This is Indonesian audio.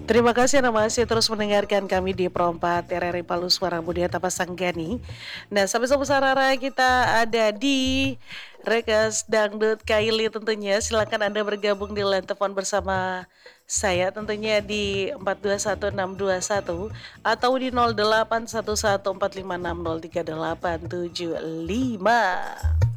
Terima kasih Anda masih terus mendengarkan kami di Perompak TRRI Palu Suara Budi Tapasanggani. Nah, sahabat-sahabat Sarara kita ada di Rekas Dangdut Kaili tentunya. Silakan Anda bergabung di line telepon bersama saya tentunya di 421621 atau di 081145603875.